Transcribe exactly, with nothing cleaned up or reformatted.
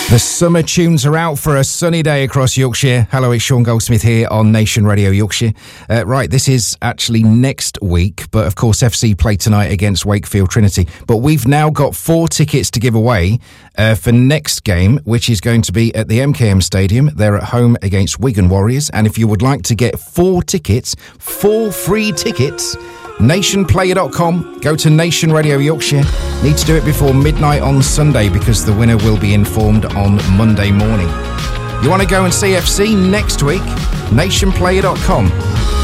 The summer tunes are out for a sunny day across Yorkshire. Hello, it's Sean Goldsmith here on Nation Radio Yorkshire. Uh, right, this is actually next week, but of course F C play tonight against Wakefield Trinity. But we've now got four tickets to give away uh, for next game, which is going to be at the M K M Stadium. They're at home against Wigan Warriors. And if you would like to get four tickets, four free tickets, nation player dot com, go to Nation Radio Yorkshire. Need to do it before midnight on Sunday because the winner will be informed on Monday morning. You want to go and see F C next week? nation player dot com.